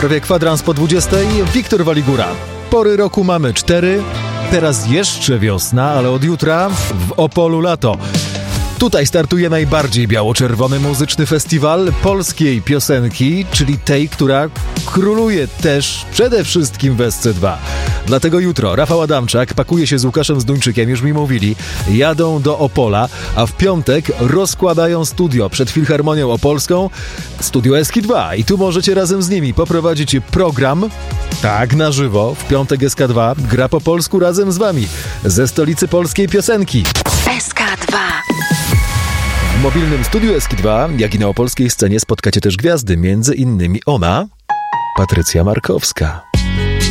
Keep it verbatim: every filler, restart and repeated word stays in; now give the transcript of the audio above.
prawie kwadrans po dwudziestej. Wiktor Waligura. Pory roku mamy cztery. Teraz jeszcze wiosna, ale od jutra w Opolu lato. Tutaj startuje najbardziej biało-czerwony muzyczny festiwal polskiej piosenki, czyli tej, która króluje też przede wszystkim w S C dwa. Dlatego jutro Rafał Adamczak pakuje się z Łukaszem Zduńczykiem, już mi mówili, jadą do Opola, a w piątek rozkładają studio przed Filharmonią Opolską, studio S K dwa. I tu możecie razem z nimi poprowadzić program, tak, na żywo. W piątek S K dwa gra po polsku razem z wami, ze stolicy polskiej piosenki. S K dwa. W mobilnym studiu S K dwa, jak i na opolskiej scenie spotkacie też gwiazdy, między innymi ona, Patrycja Markowska.